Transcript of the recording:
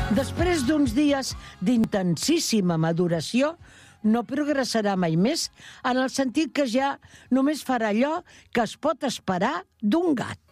Després d'uns dies d'intensíssima maduració, no progressarà mai més, en el sentit que ja només farà allò que es pot esperar d'un gat.